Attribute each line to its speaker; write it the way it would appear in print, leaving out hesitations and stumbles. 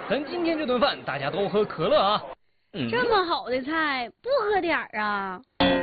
Speaker 1: 咱今天这顿饭大家都喝可乐啊。
Speaker 2: 这么好的菜，不喝点儿啊？